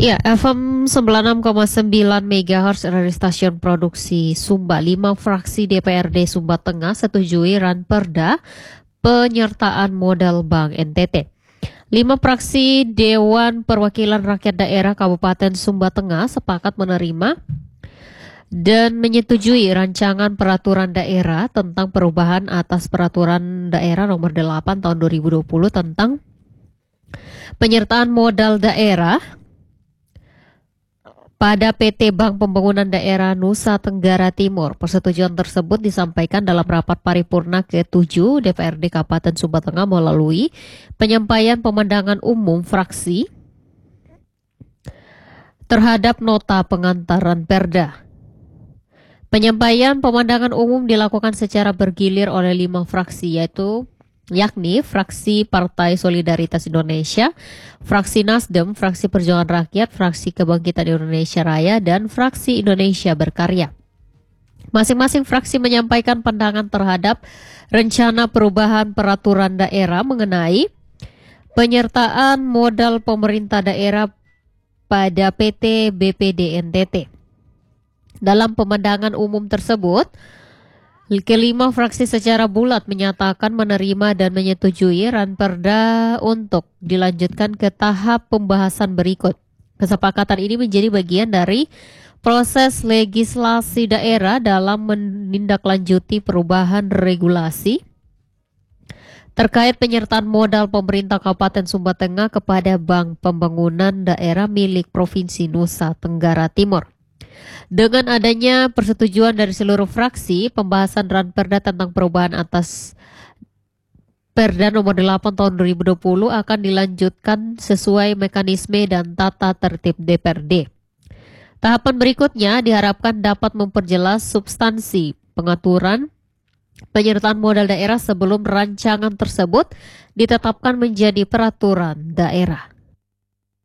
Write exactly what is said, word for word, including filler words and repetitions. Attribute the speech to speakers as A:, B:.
A: Ya, F M sembilan puluh enam koma sembilan MHz dari stasiun produksi Sumba. Lima fraksi D P R D Sumba Tengah setujui ranperda penyertaan modal Bank N T T. Lima fraksi Dewan Perwakilan Rakyat Daerah Kabupaten Sumba Tengah sepakat menerima dan menyetujui rancangan peraturan daerah tentang perubahan atas peraturan daerah nomor delapan tahun dua ribu dua puluh tentang penyertaan modal daerah pada P T Bank Pembangunan Daerah Nusa Tenggara Timur. Persetujuan tersebut disampaikan dalam rapat paripurna ke tujuh D P R D Kabupaten Sumba Tengah melalui penyampaian pemandangan umum fraksi terhadap nota pengantaran perda. Penyampaian pemandangan umum dilakukan secara bergilir oleh lima fraksi, yaitu yakni fraksi Partai Solidaritas Indonesia, fraksi Nasdem, fraksi Perjuangan Rakyat, fraksi Kebangkitan Indonesia Raya, dan fraksi Indonesia Berkarya. Masing-masing fraksi menyampaikan pandangan terhadap rencana perubahan peraturan daerah mengenai penyertaan modal pemerintah daerah pada P T B P D N T T. Dalam pemandangan umum tersebut, kelima fraksi secara bulat menyatakan menerima dan menyetujui ranperda untuk dilanjutkan ke tahap pembahasan berikut. Kesepakatan ini menjadi bagian dari proses legislasi daerah dalam menindaklanjuti perubahan regulasi terkait penyertaan modal pemerintah Kabupaten Sumba Tengah kepada Bank Pembangunan Daerah milik Provinsi Nusa Tenggara Timur. Dengan adanya persetujuan dari seluruh fraksi, pembahasan ranperda tentang perubahan atas Perda nomor delapan tahun dua ribu dua puluh akan dilanjutkan sesuai mekanisme dan tata tertib D P R D. Tahapan berikutnya diharapkan dapat memperjelas substansi pengaturan penyertaan modal daerah sebelum rancangan tersebut ditetapkan menjadi peraturan daerah.